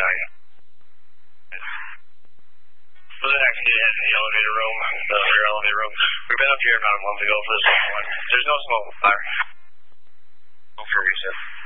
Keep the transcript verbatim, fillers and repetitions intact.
are you? Was an accident in the elevator room, the rear elevator room. We've been up here about a month ago for this one. There's no smoke fire. No for a reason.